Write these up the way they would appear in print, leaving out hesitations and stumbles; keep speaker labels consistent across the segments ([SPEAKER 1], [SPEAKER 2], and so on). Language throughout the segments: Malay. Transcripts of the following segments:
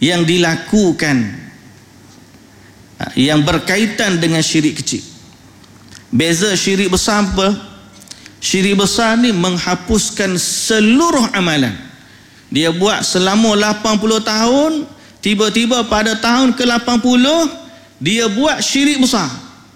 [SPEAKER 1] yang dilakukan yang berkaitan dengan syirik kecil. Beza syirik besar apa? Syirik besar ni menghapuskan seluruh amalan. Dia buat selama 80 tahun, tiba-tiba pada tahun ke-80 dia buat syirik besar.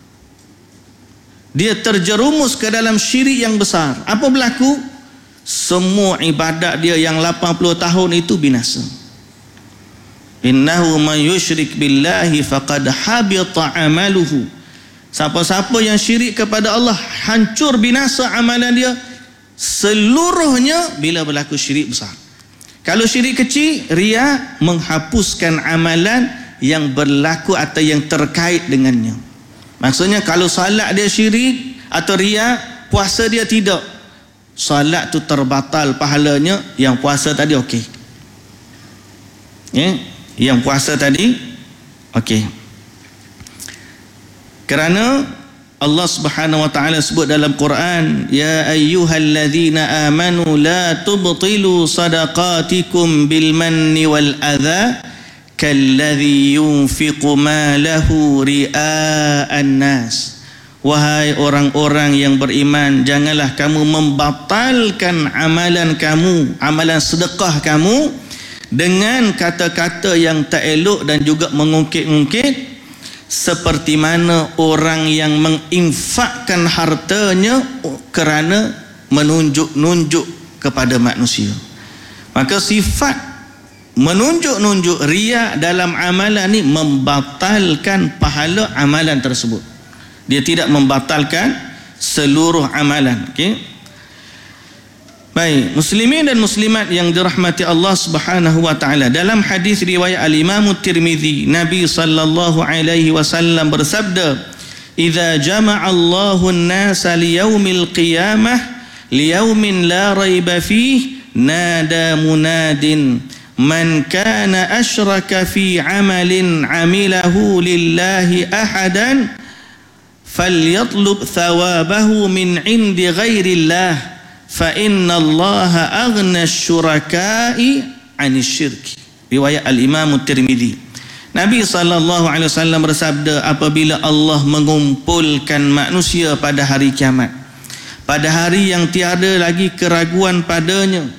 [SPEAKER 1] Dia terjerumus ke dalam syirik yang besar. Apa berlaku? Semua ibadat dia yang 80 tahun itu binasa. Innahu man yusyrik billahi faqad habita amaluhu. Siapa-siapa yang syirik kepada Allah, hancur binasa amalan dia seluruhnya bila berlaku syirik besar. Kalau syirik kecil, riya menghapuskan amalan yang berlaku atau yang terkait dengannya. Maksudnya kalau salat dia syirik atau riya, puasa dia tidak. Salat tu terbatal pahalanya, yang puasa tadi okey. Yang puasa tadi okey. Kerana Allah Subhanahu wa taala sebut dalam Quran, ya ayyuhalladzina amanu la tubtilu sadaqatikum bil manni wal adha kalladzi yunfiqu malahu ria'an nas. Wahai orang-orang yang beriman, janganlah kamu membatalkan amalan kamu, amalan sedekah kamu dengan kata-kata yang tak elok dan juga mengungkit-ungkit, seperti mana orang yang menginfakkan hartanya kerana menunjuk-nunjuk kepada manusia. Maka sifat menunjuk-nunjuk, riya dalam amalan ni membatalkan pahala amalan tersebut. Dia tidak membatalkan seluruh amalan. Okey. Baik, muslimin dan muslimat yang dirahmati Allah Subhanahu wa taala, dalam hadis riwayat al-Imam Tirmizi, Nabi sallallahu alaihi wasallam bersabda, "Idza jama'a Allahu an-nasa liyaumil qiyamah liyaumin la raiba fihi nada munadin man kana asyraka fi amalin amilahu lillahi ahadan falyatlub thawabahu min indi ghairillah fa inna allaha aghna syuraka'i 'anil syirki." Riwayat al-Imam Tirmizi. Nabi sallallahu alaihi wasallam bersabda, apabila Allah mengumpulkan manusia pada hari kiamat, pada hari yang tiada lagi keraguan padanya,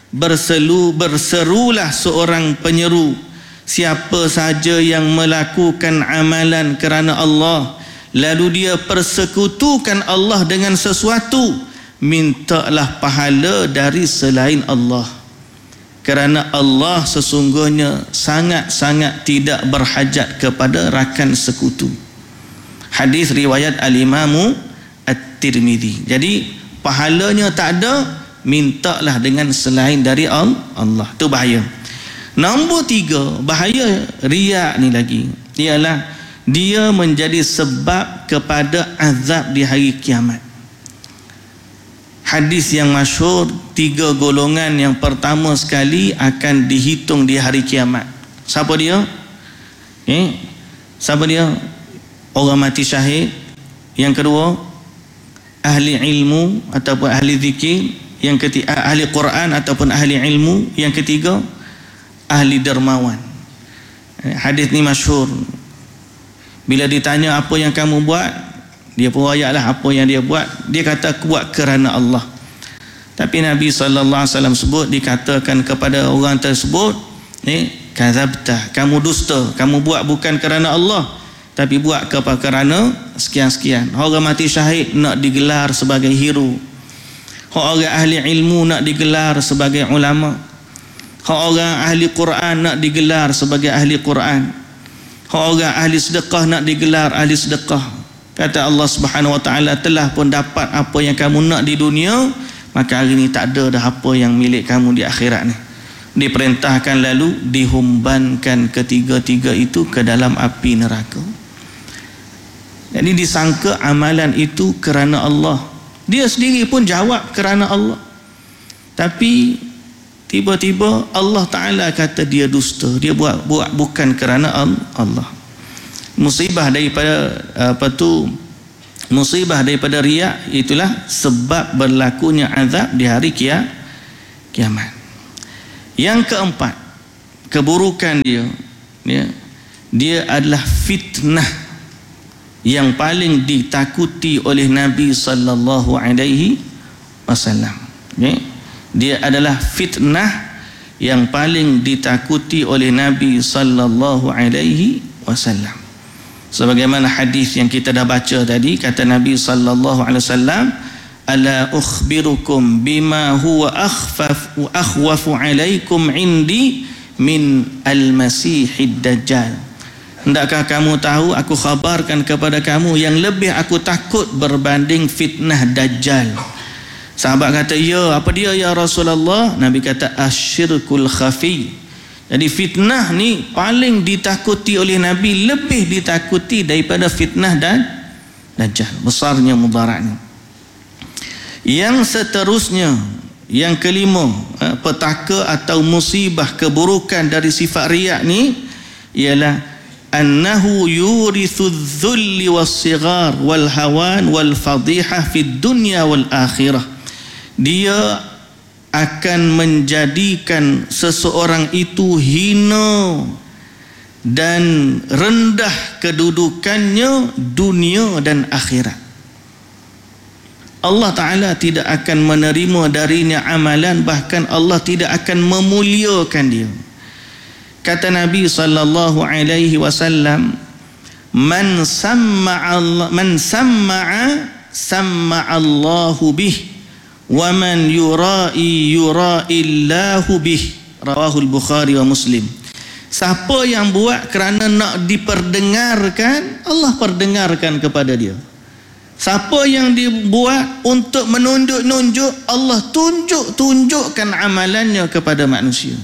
[SPEAKER 1] berserulah seorang penyeru, siapa saja yang melakukan amalan kerana Allah lalu dia persekutukan Allah dengan sesuatu, mintalah pahala dari selain Allah, kerana Allah sesungguhnya sangat-sangat tidak berhajat kepada rakan sekutu. Hadis riwayat al-Imam At-Tirmizi. Jadi pahalanya tak ada, mintalah dengan selain dari Allah. Itu bahaya. Nombor 3, bahaya riya ni lagi, ialah dia menjadi sebab kepada azab di hari kiamat. Hadis yang masyhur, 3 golongan yang pertama sekali akan dihitung di hari kiamat. Siapa dia? Siapa dia? Orang mati syahid. Yang kedua, ahli ilmu ataupun ahli zikir. Yang ketiga, ahli Quran ataupun ahli ilmu. Yang ketiga, ahli dermawan. Hadis ni masyhur. Bila ditanya apa yang kamu buat, dia pun ayatlah apa yang dia buat. Dia kata aku buat kerana Allah. Tapi Nabi SAW sebut, dikatakan kepada orang tersebut, kadzabta, kamu dusta, kamu buat bukan kerana Allah, tapi buat kerana sekian-sekian. Orang mati syahid nak digelar sebagai hero. Orang ahli ilmu nak digelar sebagai ulama. Orang ahli Quran nak digelar sebagai ahli Quran. Orang ahli sedekah nak digelar ahli sedekah. Kata Allah Subhanahu wa taala, telah pun dapat apa yang kamu nak di dunia, maka hari ni tak ada dah apa yang milik kamu di akhirat ni. Diperintahkan lalu dihumbankan ketiga-tiga itu ke dalam api neraka. Jadi disangka amalan itu kerana Allah. Dia sendiri pun jawab kerana Allah. Tapi tiba-tiba Allah Ta'ala kata dia dusta, dia buat bukan kerana Allah. Musibah daripada musibah daripada riya, itulah sebab berlakunya azab di hari kiamat. Yang keempat, keburukan dia dia adalah fitnah yang paling ditakuti oleh Nabi sallallahu alaihi wasallam. Dia adalah fitnah yang paling ditakuti oleh Nabi sallallahu alaihi wasallam. Sebagaimana hadis yang kita dah baca tadi, kata Nabi sallallahu alaihi wasallam, ala ukhbirukum bima huwa akhwafu alaikum indi min al-masihid dajjal. Hendakkah kamu tahu, aku khabarkan kepada kamu yang lebih aku takut berbanding fitnah Dajjal. Sahabat kata, ya, apa dia ya Rasulullah? Nabi kata, asyirkul khafi. Jadi fitnah ni paling ditakuti oleh Nabi, lebih ditakuti daripada fitnah dan Dajjal. Besarnya mudaratnya. Yang seterusnya, yang kelima, petaka atau musibah keburukan dari sifat riak ni ialah annahu yurithu dhulli was-sighar wal hawan wal fadihah fid dunya wal akhirah. Dia akan menjadikan seseorang itu hina dan rendah kedudukannya dunia dan akhirat. Allah Ta'ala tidak akan menerima darinya amalan, bahkan Allah tidak akan memuliakan dia. Kata Nabi sallallahu alaihi wasallam, man samma'a Allahu bih wa man yura'illahu bih. Rawahul Bukhari wa Muslim. Siapa yang buat kerana nak diperdengarkan, Allah perdengarkan kepada dia. Siapa yang dibuat untuk menunjuk-nunjuk, Allah tunjukkan amalannya kepada manusia.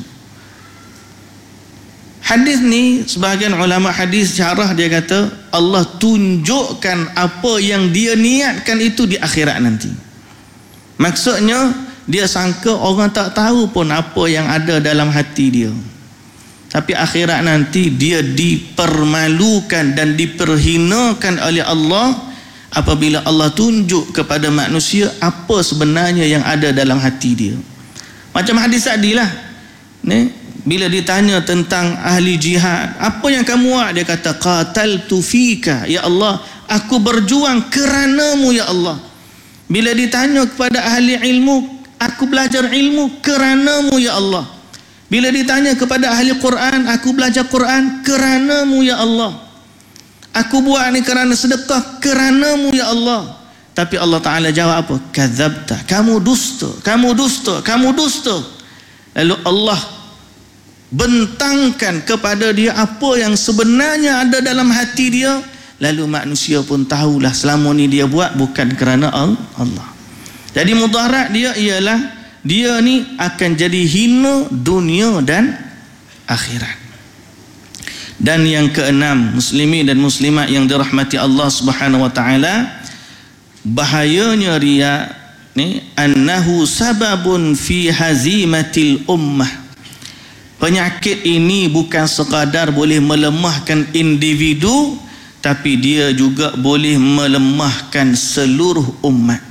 [SPEAKER 1] Hadis ni sebahagian ulama hadis syarah dia kata Allah tunjukkan apa yang dia niatkan itu di akhirat nanti. Maksudnya dia sangka orang tak tahu pun apa yang ada dalam hati dia. Tapi akhirat nanti dia dipermalukan dan diperhinakan oleh Allah apabila Allah tunjuk kepada manusia apa sebenarnya yang ada dalam hati dia. Macam hadis tadi lah. Bila ditanya tentang ahli jihad, apa yang kamu buat? Dia kata, qataltu fika ya Allah, aku berjuang kerana-Mu ya Allah. Bila ditanya kepada ahli ilmu, aku belajar ilmu kerana-Mu ya Allah. Bila ditanya kepada ahli Quran, aku belajar Quran kerana-Mu ya Allah. Aku buat ni kerana sedekah kerana-Mu ya Allah. Tapi Allah Ta'ala jawab apa? Kadzabta, kamu dusta, kamu dusta, kamu dusta. Lalu Allah bentangkan kepada dia apa yang sebenarnya ada dalam hati dia. Lalu manusia pun tahulah selama ni dia buat bukan kerana Allah. Jadi mudarat dia ialah dia ni akan jadi hina dunia dan akhirat. Dan yang keenam, muslimin dan muslimat yang dirahmati Allah Subhanahu wa taala, bahayanya riya ni annahu sababun fi hazimatil ummah. Penyakit ini bukan sekadar boleh melemahkan individu, tapi dia juga boleh melemahkan seluruh umat.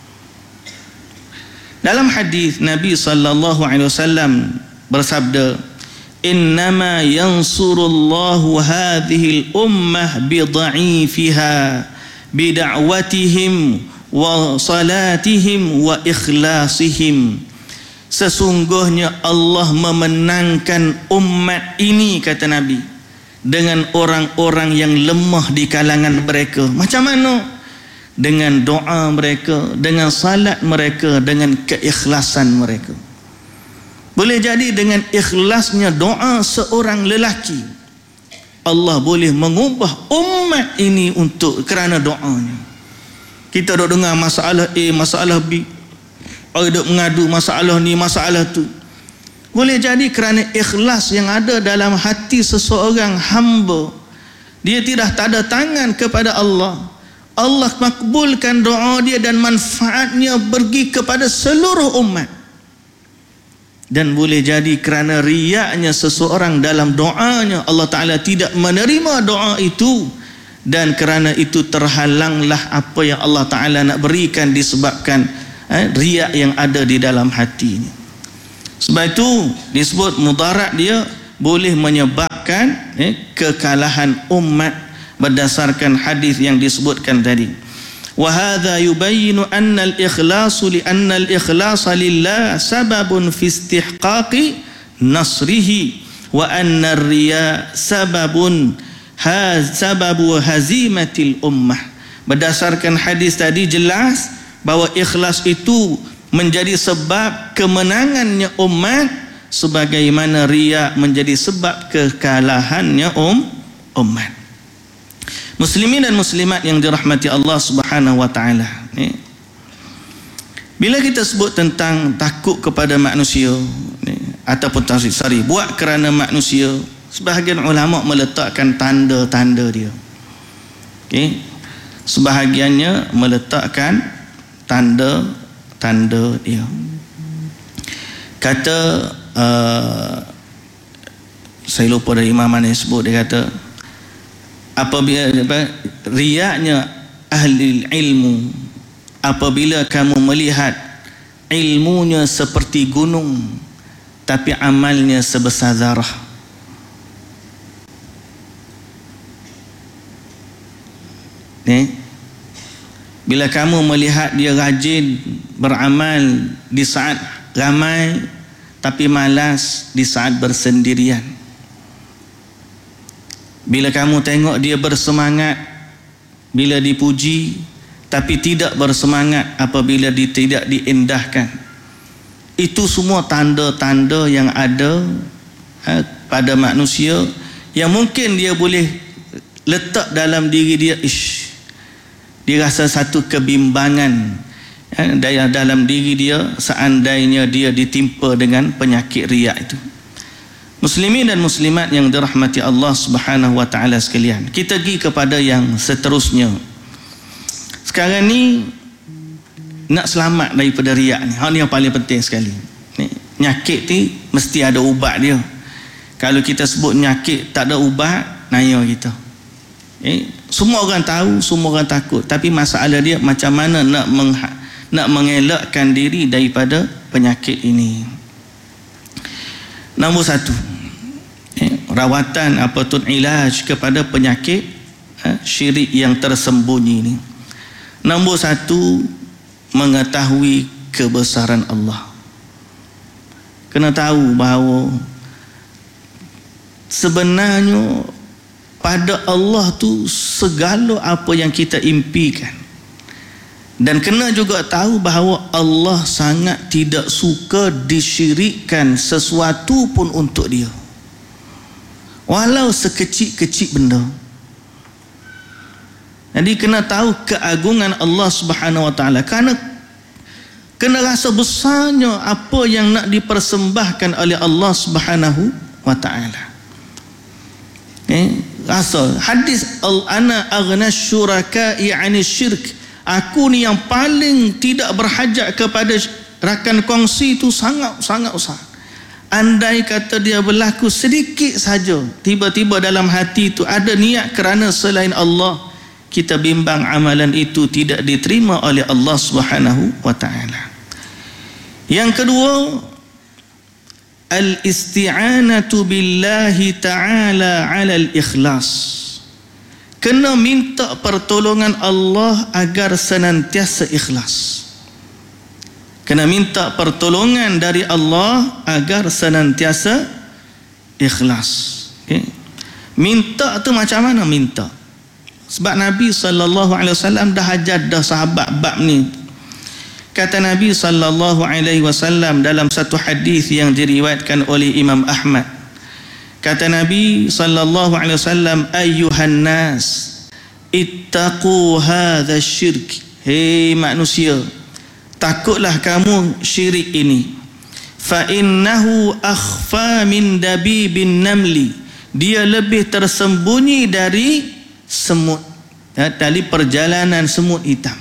[SPEAKER 1] Dalam hadis Nabi sallallahu alaihi wasallam bersabda, innama yansurullahu hadhil ummah bidha'ifiha bida'watihim wa salatihim wa ikhlasihim. Sesungguhnya Allah memenangkan umat ini, kata Nabi, dengan orang-orang yang lemah di kalangan mereka. Macam mana? Dengan doa mereka, dengan salat mereka, dengan keikhlasan mereka. Boleh jadi dengan ikhlasnya doa seorang lelaki, Allah boleh mengubah umat ini untuk kerana doanya. Kita dok dengar masalah A, masalah B, orang dok mengadu masalah ni, masalah tu. Boleh jadi kerana ikhlas yang ada dalam hati seseorang hamba, dia tidak tanda tangan kepada Allah, Allah makbulkan doa dia dan manfaatnya pergi kepada seluruh umat. Dan boleh jadi kerana riyaknya seseorang dalam doanya, Allah Ta'ala tidak menerima doa itu, dan kerana itu terhalanglah apa yang Allah Ta'ala nak berikan disebabkan riak yang ada di dalam hatinya. Sebab itu disebut mudarat dia boleh menyebabkan menyebabkan kekalahan umat berdasarkan hadis yang disebutkan tadi. Wa hadza yubayyinu anna al-ikhlasa lillah sababun fi istihqaqi nasrihi wa anna ar-riya sababu hazimatil ummah. Berdasarkan hadis tadi jelas bahawa ikhlas itu menjadi sebab kemenangannya umat, sebagaimana riya menjadi sebab kekalahannya umat. Muslimin dan muslimat yang dirahmati Allah Subhanahu wa taala, bila kita sebut tentang takut kepada manusia ataupun buat kerana manusia, sebahagian ulama meletakkan tanda-tanda dia. Sebahagiannya meletakkan tanda-tanda dia. Kata saya lupa dari imam mana yang sebut, dia kata apabila riyaknya ahli ilmu, apabila kamu melihat ilmunya seperti gunung tapi amalnya sebesar zarah. Bila kamu melihat dia rajin beramal di saat ramai tapi malas di saat bersendirian. Bila kamu tengok dia bersemangat bila dipuji tapi tidak bersemangat apabila tidak diindahkan. Itu semua tanda-tanda yang ada pada manusia yang mungkin dia boleh letak dalam diri dia, dia rasa satu kebimbangan dalam diri dia seandainya dia ditimpa dengan penyakit riak itu. Muslimin dan muslimat yang dirahmati Allah Subhanahu wa taala sekalian, kita pergi kepada yang seterusnya. Sekarang ni nak selamat daripada riak ni, hal ni yang paling penting sekali. Penyakit ni mesti ada ubat dia. Kalau kita sebut penyakit tak ada ubat, naya kita. Semua orang tahu, semua orang takut, tapi masalah dia macam mana nak mengelakkan diri daripada penyakit ini. Nombor satu, rawatan apatun ilaj kepada penyakit syirik yang tersembunyi ini. Nombor satu, mengetahui kebesaran Allah. Kena tahu bahawa sebenarnya pada Allah tu segala apa yang kita impikan. Dan kena juga tahu bahawa Allah sangat tidak suka disyirikkan sesuatu pun untuk dia, walau sekecil-kecil benda. Jadi kena tahu keagungan Allah Subhanahu wa taala, kerana kena rasa besarnya apa yang nak dipersembahkan oleh Allah Subhanahu wa taala. Rasa hadis ana aghna syuraka'i 'ani syirk, aku ni yang paling tidak berhajat kepada rakan kongsi, itu sangat besar. Andai kata dia berlaku sedikit saja, tiba-tiba dalam hati itu ada niat kerana selain Allah, kita bimbang amalan itu tidak diterima oleh Allah Subhanahu wa taala. Yang kedua, al-isti'anatu billahi ta'ala 'alal ikhlas. Kena minta pertolongan Allah agar senantiasa ikhlas. Kena minta pertolongan dari Allah agar senantiasa ikhlas. Minta tu macam mana minta? Sebab Nabi SAW dah ajar dah sahabat bab ni. Kata Nabi SAW dalam satu hadis yang diriwayatkan oleh Imam Ahmad, kata Nabi SAW, ayyuhan nas ittaqu hadha syirk. Hei manusia, takutlah kamu syirik ini. Fa innahu akhfa min dabibin namli, dia lebih tersembunyi dari semut, dari perjalanan semut hitam.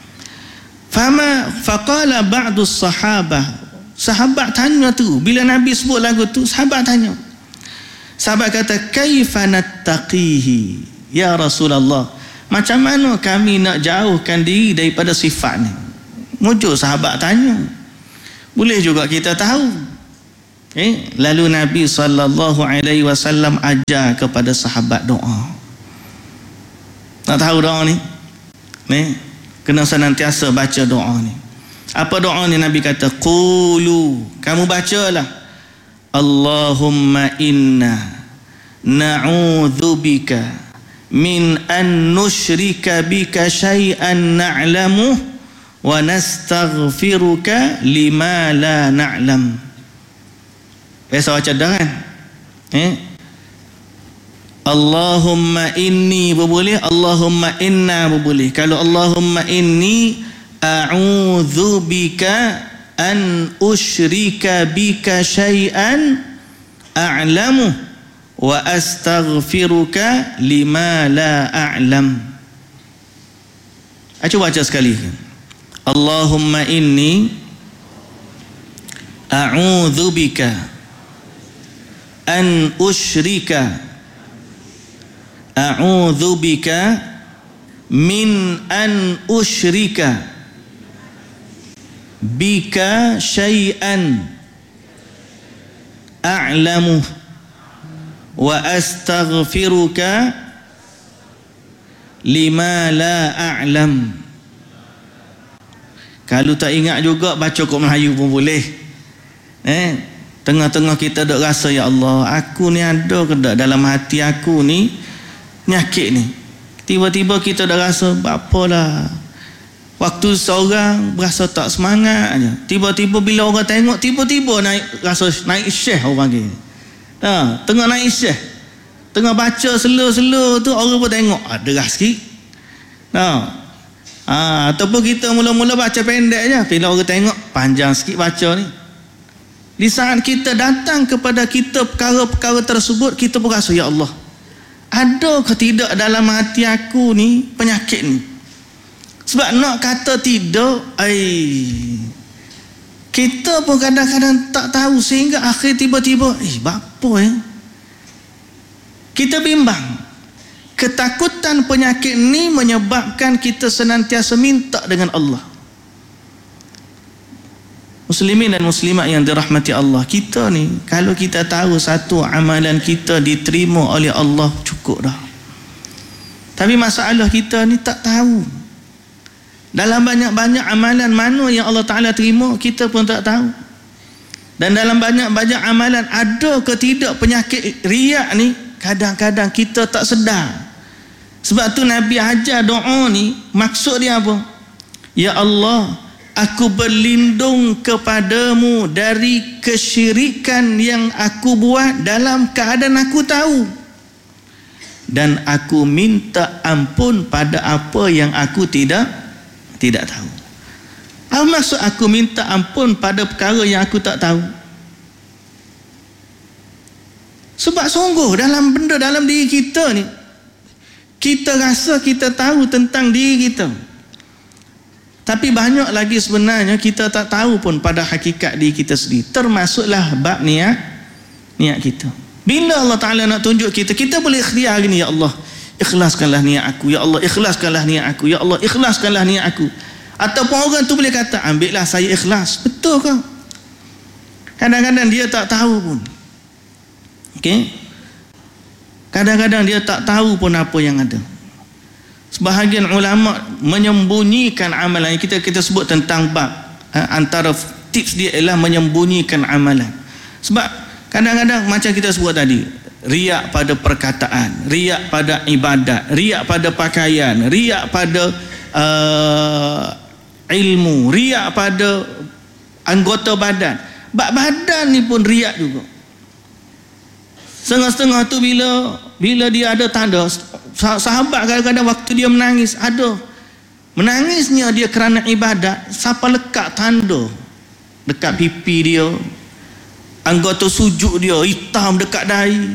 [SPEAKER 1] Faqala ba'du sahabah, sahabat tanya tu, bila Nabi sebut lagu tu, sahabat tanya. Sahabat kata, kaifa nattaqihi ya Rasulullah, macam mana kami nak jauhkan diri daripada sifat ni? Mujur sahabat tanya. Boleh juga kita tahu, Lalu Nabi SAW ajar kepada sahabat doa. Nak tahu doa ni? Kena senantiasa baca doa ni. Apa doa ni? Nabi kata, qulu, kamu bacalah, Allahumma inna na'udzubika min an nusyrika bika syai'an na'lamu wa nastaghfiruka lima la na'lam. Biasa baca dah kan? Allahumma inni boleh, Allahumma inna boleh. Kalau Allahumma inni a'udzubika an usyrika bika syai'an a'lamu wa astaghfiruka lima la a'lam. Cuba baca sekali. Allahumma inni a'udzubika an usyrika min an usyrika bika syai'an a'lamu wa astaghfiruka lima la a'lam. Kalau tak ingat juga, baca kok Melayu pun boleh. Tengah-tengah kita dok rasa, ya Allah, aku ni ada ke tak dalam hati aku ni penyakit ni. Tiba-tiba kita dah rasa apalah, waktu seorang berasa tak semangat aja. Tiba-tiba bila orang tengok, tiba-tiba naik syekh orang panggil. Tengah naik syekh, tengah baca slow-slow tu, orang pun tengok derah sikit. Ataupun kita mula-mula baca pendek je, bila orang tengok panjang sikit baca ni. Di saat kita datang kepada kita perkara-perkara tersebut, kita pun rasa, ya Allah, ada ke tidak dalam hati aku ni penyakit ni? Sebab nak kata tidak, kita pun kadang-kadang tak tahu, sehingga akhir tiba-tiba apa kita bimbang. Ketakutan penyakit ni menyebabkan kita senantiasa minta dengan Allah. Muslimin dan muslimat yang dirahmati Allah, kita ni kalau kita tahu satu amalan kita diterima oleh Allah, cukup dah. Tapi masalah kita ni tak tahu. Dalam banyak-banyak amalan mana yang Allah Ta'ala terima, kita pun tak tahu. Dan dalam banyak-banyak amalan, ada ke tidak penyakit riak ni, kadang-kadang kita tak sedar. Sebab tu Nabi ajar doa ni, maksud dia apa? Ya Allah, aku berlindung kepadamu dari kesyirikan yang aku buat dalam keadaan aku tahu, dan aku minta ampun pada apa yang aku tidak tahu. Apa maksud aku minta ampun pada perkara yang aku tak tahu? Sebab sungguh dalam benda dalam diri kita ni, kita rasa kita tahu tentang diri kita, tapi banyak lagi sebenarnya kita tak tahu pun pada hakikat diri kita sendiri. Termasuklah bab niat kita. Bila Allah Ta'ala nak tunjuk kita, kita boleh ikhtiar gini, ya Allah, ikhlaskanlah niat aku, ya Allah, ikhlaskanlah niat aku, ya Allah, ikhlaskanlah niat aku. Ataupun orang tu boleh kata, ambillah saya ikhlas. Betul ke? Kadang-kadang dia tak tahu pun. Kadang-kadang dia tak tahu pun apa yang ada. Sebahagian ulama menyembunyikan amalan. Kita sebut tentang bab, antara tips dia ialah menyembunyikan amalan. Sebab kadang-kadang macam kita sebut tadi, riak pada perkataan, riak pada ibadat, riak pada pakaian, riak pada ilmu, riak pada anggota badan. Badan ni pun riak juga. Setengah-setengah tu bila dia ada tanda. Sahabat kadang-kadang waktu dia menangis, ada menangisnya dia kerana ibadat, siapa lekat tanda dekat pipi dia, anggota sujud dia hitam dekat dahi.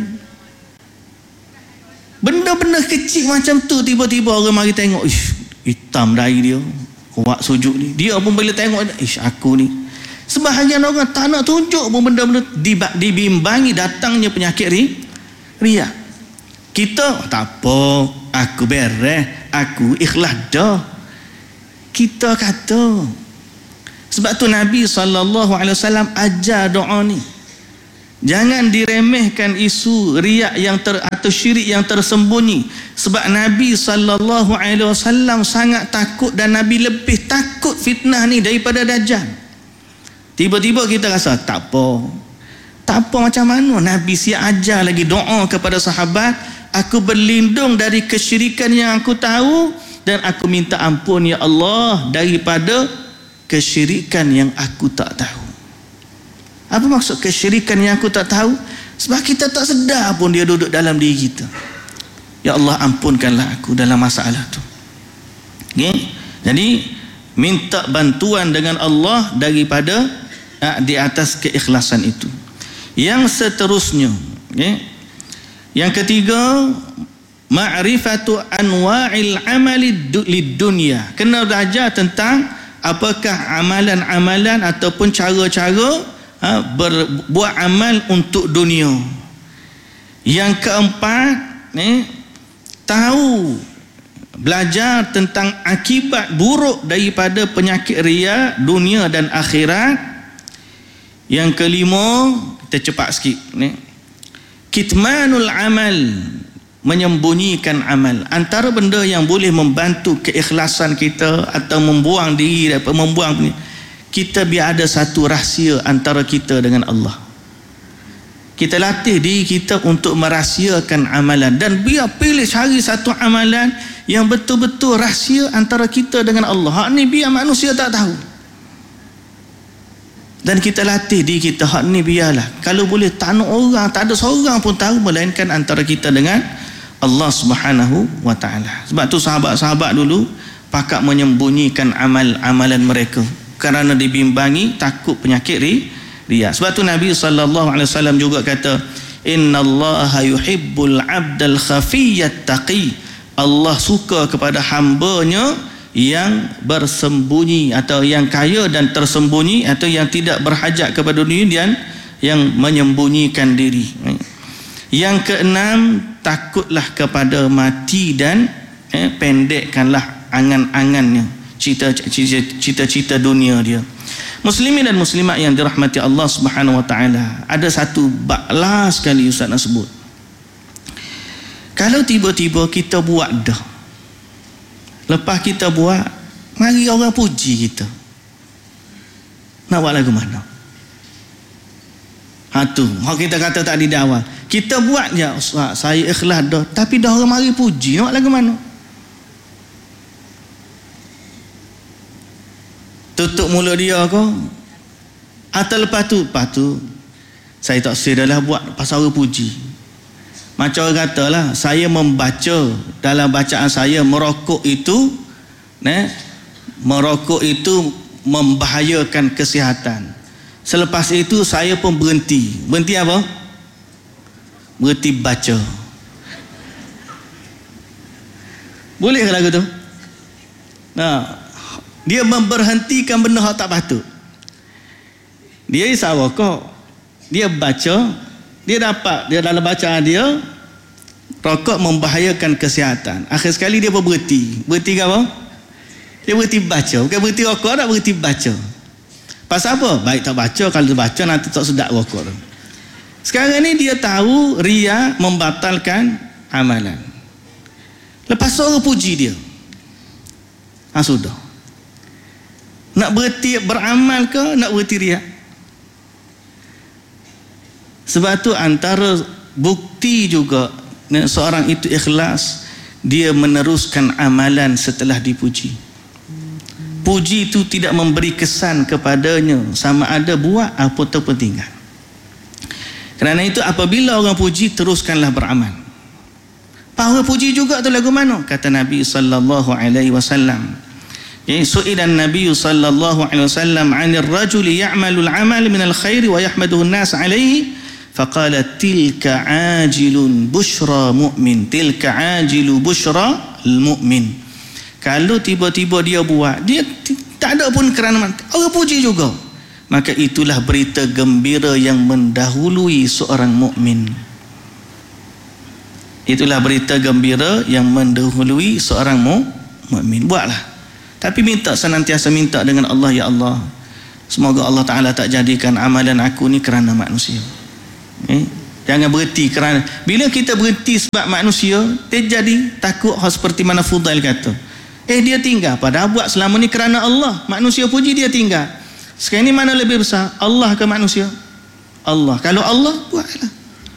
[SPEAKER 1] Benda-benda kecil macam tu, tiba-tiba orang mari tengok, hitam dahi dia, kuat sujud ni. Dia pun bila tengok, aku ni. Sebahagian orang tak nak tunjuk pun benda-benda, dibimbangi datangnya penyakit riak. Kita tak apa, aku beres, aku ikhlas dah, kita kata. Sebab tu Nabi SAW ajar doa ni. Jangan diremehkan isu riak atau syirik yang tersembunyi. Sebab Nabi SAW sangat takut, dan Nabi lebih takut fitnah ni daripada Dajjal. Tiba-tiba kita rasa tak apa macam mana. Nabi siap ajar lagi doa kepada sahabat, aku berlindung dari kesyirikan yang aku tahu, dan aku minta ampun ya Allah daripada kesyirikan yang aku tak tahu. Apa maksud kesyirikan yang aku tak tahu? Sebab kita tak sedar pun dia duduk dalam diri kita. Ya Allah, ampunkanlah aku dalam masalah tu. Okay? Jadi minta bantuan dengan Allah daripada di atas keikhlasan itu. Yang seterusnya, okay? Yang ketiga, ma'rifatu anwa'il amali lid-dunya. Kena belajar tentang apakah amalan-amalan ataupun cara-cara berbuat amal untuk dunia. Yang keempat, tahu, belajar tentang akibat buruk daripada penyakit riya dunia dan akhirat. Yang kelima, kita cepat sikit, kitmanul amal, menyembunyikan amal. Antara benda yang boleh membantu keikhlasan kita atau membuang diri daripada membuang ni, kita biar ada satu rahsia antara kita dengan Allah. Kita latih diri kita untuk merahsiakan amalan, dan biar pilih cari satu amalan yang betul-betul rahsia antara kita dengan Allah. Hak ni biar manusia tak tahu. Dan kita latih diri kita, hak ni biarlah, kalau boleh tak nak orang, tak ada seorang pun tahu melainkan antara kita dengan Allah Subhanahu wa ta'ala. Sebab tu sahabat-sahabat dulu pakak menyembunyikan amalan mereka kerana dibimbangi takut penyakit riya. Sebab tu Nabi SAW juga kata, innallaha yuhibbul abdal khafiyyat taqi. Allah suka kepada hambanya yang bersembunyi atau yang kaya dan tersembunyi, atau yang tidak berhajat kepada dunia dan yang menyembunyikan diri. Yang keenam, takutlah kepada mati dan pendekkanlah angan-angannya, cita-cita dunia dia. Muslimin dan muslimat yang dirahmati Allah Subhanahu wa taala, ada satu bab last sekali Ustaz nak sebut. Kalau tiba-tiba kita buat dah, lepas kita buat, mari orang puji kita, nak buat lagu mana? Tu kita kata tadi di awal, kita buat je, Ustaz saya ikhlas dah, tapi dah orang mari puji, nak buat lagu mana? Tutup mulut dia ke? Atau lepas tu saya tak sedalah buat pasal orang puji. Macam orang katalah, saya membaca dalam bacaan saya, merokok itu membahayakan kesihatan. Selepas itu saya pun berhenti apa? Berhenti baca. Boleh ke lagu tu? Dia memberhentikan benda yang tak patut. Dia isap rokok, dia baca, dia dapat, dia dalam bacaan dia, rokok membahayakan kesihatan. Akhir sekali dia pun berhenti ke apa? Dia berhenti baca. Bukan berhenti rokok, tak berhenti baca. Pasal apa? Baik tak baca, kalau baca nanti tak sedap rokok tu. Sekarang ni dia tahu riya membatalkan amalan. Lepas tu orang puji dia, sudah. Nak berhenti beramal ke nak berhenti riak? Sebab tu antara bukti juga seorang itu ikhlas, dia meneruskan amalan setelah dipuji. Puji itu tidak memberi kesan kepadanya sama ada buat ataupun tinggal. Kerana itu apabila orang puji, teruskanlah beramal. Orang puji juga tu lagu mana? Kata Nabi sallallahu alaihi wasallam. Su'ila Nabi sallallahu alaihi wasallam 'anil rajuli ya'malul 'amal minal khairi wa yahmaduhu an-nas 'alaihi faqala tilka 'ajilun busyra mu'min, tilka 'ajilu busyra al-mu'min. Kalau tiba-tiba dia buat, dia tak ada pun kerana orang puji juga, maka itulah berita gembira yang mendahului seorang mukmin. Itulah berita gembira yang mendahului seorang mukmin. Buatlah. Tapi senantiasa minta dengan Allah, ya Allah, semoga Allah Ta'ala tak jadikan amalan aku ni kerana manusia. Jangan berhenti kerana bila kita berhenti sebab manusia, dia jadi takut seperti mana Fudail kata. Dia tinggal padahal buat selama ni kerana Allah. Manusia puji dia tinggal. Sekarang ni mana lebih besar, Allah ke manusia? Allah. Kalau Allah, buatlah.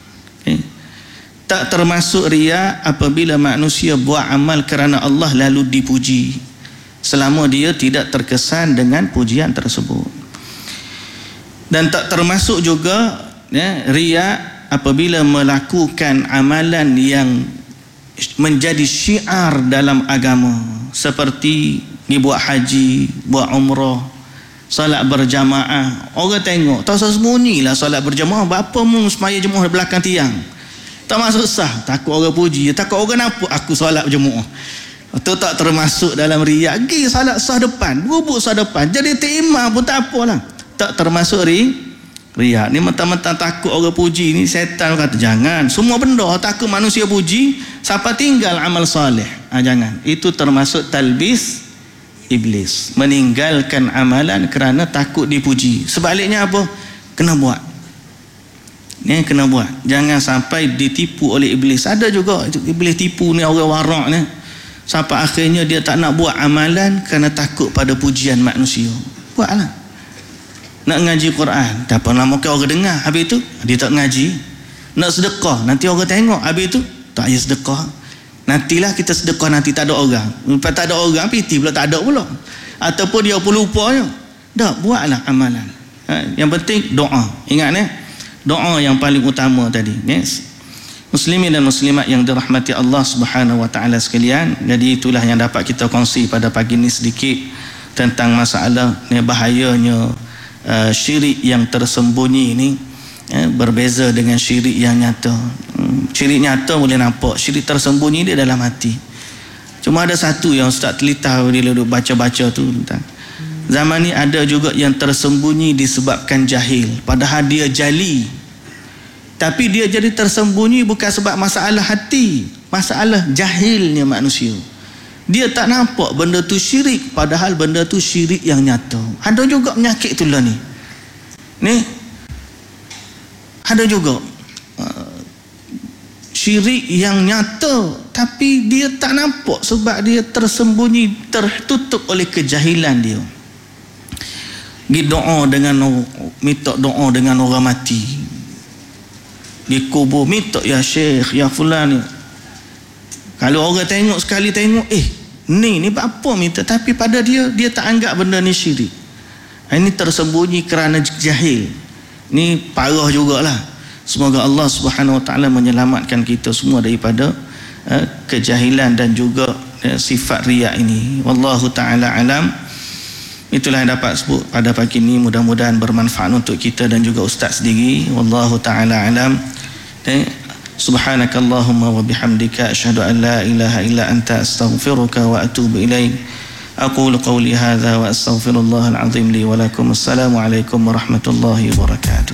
[SPEAKER 1] Tak termasuk riya apabila manusia buat amal kerana Allah lalu dipuji, selama dia tidak terkesan dengan pujian tersebut. Dan tak termasuk juga riya apabila melakukan amalan yang menjadi syiar dalam agama, seperti buat haji, buat umrah, solat berjamaah. Orang tengok tak usah sembunyilah solat berjamaah, berapa mu semaya jemaah belakang tiang, tak masuk sah, takut orang puji, takut orang nampak aku solat berjamaah. Itu tak termasuk dalam riya. Pergi solat sah depan, berubuk sah depan, jadi imam pun tak apalah, tak termasuk riya. Ni mentang-mentang takut orang puji, ni setan kata jangan. Semua benda takut manusia puji, siapa tinggal amal soleh. Jangan. Itu termasuk talbis iblis, meninggalkan amalan kerana takut dipuji. Sebaliknya apa? Kena buat. Ni kena buat. Jangan sampai ditipu oleh iblis. Ada juga iblis tipu ni orang warak ni, sampai akhirnya dia tak nak buat amalan kerana takut pada pujian manusia. Buatlah. Nak ngaji Quran, tak apa lama ke orang dengar, habis tu dia tak ngaji. Nak sedekah, nanti orang tengok, habis tu tak payah sedekah. Nantilah kita sedekah, nanti tak ada orang. Lepas tak ada orang, piti pula tak ada pula. Ataupun dia pun lupa je. Tak, buatlah amalan. Yang penting doa. Ingat doa yang paling utama tadi. Muslimin dan muslimat yang dirahmati Allah Subhanahu wa taala sekalian. Jadi itulah yang dapat kita kongsi pada pagi ini sedikit tentang masalah bahayanya syirik yang tersembunyi ini. Berbeza dengan syirik yang nyata. Syirik nyata boleh nampak, syirik tersembunyi dia dalam hati. Cuma ada satu yang Ustaz telitah bila duduk baca-baca tu tentang zaman ni, ada juga yang tersembunyi disebabkan jahil, padahal dia jali. Tapi dia jadi tersembunyi bukan sebab masalah hati, masalah jahilnya manusia. Dia tak nampak benda tu syirik, padahal benda tu syirik yang nyata. Ada juga penyakit itulah ni. Ada juga syirik yang nyata, tapi dia tak nampak sebab dia tersembunyi, tertutup oleh kejahilan dia. Dia doa dengan minta doa dengan orang mati di kubur, minta ya syekh, ya fulan. Kalau orang tengok sekali tengok, ni apa minta, tapi pada dia tak anggap benda ni syirik. Ini tersembunyi kerana jahil. Ni parah jugalah. Semoga Allah Subhanahu wa taala menyelamatkan kita semua daripada kejahilan dan juga sifat riya ini. Wallahu taala alam. Itulah yang dapat sebut pada pagi ini, mudah-mudahan bermanfaat untuk kita dan juga ustaz sendiri. Wallahu taala alam. Subhanakallahumma wa bihamdika asyhadu an la ilaha illa anta astaghfiruka wa atubu ilaik. Aqulu qawli hadza wa astaghfirullahal azim li wa lakum. Assalamu alaikum warahmatullahi wabarakatuh.